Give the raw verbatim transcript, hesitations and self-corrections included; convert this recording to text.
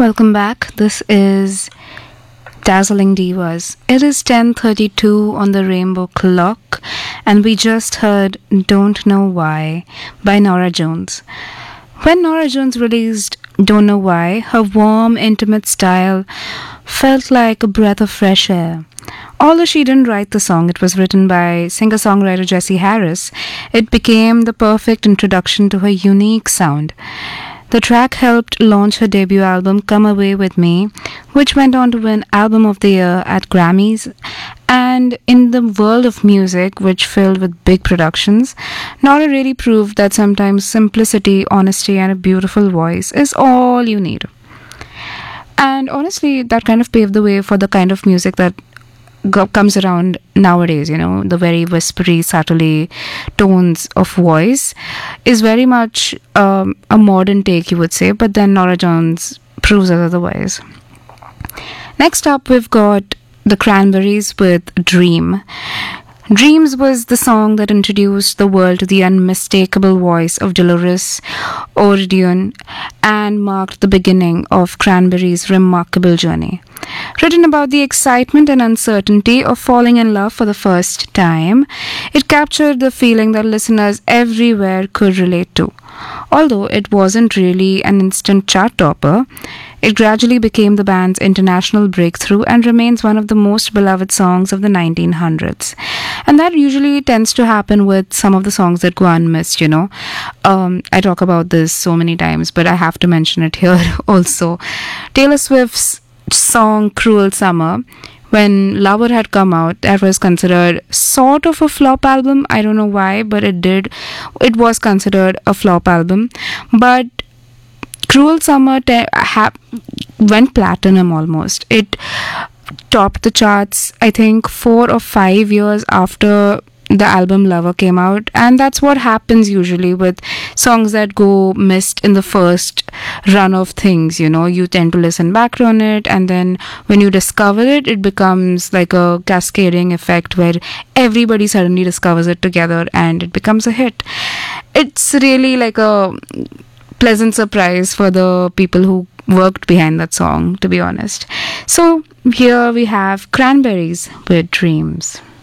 welcome back. This is Dazzling Divas. It is ten thirty-two on the Rainbow Clock, and we just heard Don't Know Why by Norah Jones. When Norah Jones released Don't Know Why, her warm, intimate style felt like a breath of fresh air. Although she didn't write the song, it was written by singer-songwriter Jessie Harris. It became the perfect introduction to her unique sound. The track helped launch her debut album Come Away With Me, which went on to win Album of the Year at Grammys. And in the world of music, which filled with big productions, Nora really proved that sometimes simplicity, honesty, and a beautiful voice is all you need. And honestly, that kind of paved the way for the kind of music that go- comes around nowadays, you know, the very whispery, subtly tones of voice is very much um, a modern take, you would say, but then Norah Jones proves us otherwise. Next up, we've got the Cranberries with Dream. Dreams was the song that introduced the world to the unmistakable voice of Dolores O'Riordan and marked the beginning of Cranberries' remarkable journey. Written about the excitement and uncertainty of falling in love for the first time, it captured the feeling that listeners everywhere could relate to. Although it wasn't really an instant chart topper, it gradually became the band's international breakthrough and remains one of the most beloved songs of the nineteen hundreds. And that usually tends to happen with some of the songs that go unmissed, you know. Um, I talk about this so many times, but I have to mention it here also. Taylor Swift's song Cruel Summer, when Lover had come out, that was considered sort of a flop album. I don't know why, but it did. It was considered a flop album. But Cruel Summer te- ha- went platinum almost. It topped the charts, I think, four or five years after the album Lover came out, and that's what happens usually with songs that go missed in the first run of things. You know, you tend to listen back on it, and then when you discover it, it becomes like a cascading effect where everybody suddenly discovers it together and it becomes a hit. It's really like a pleasant surprise for the people who worked behind that song, to be honest. So here we have Cranberries with Dreams.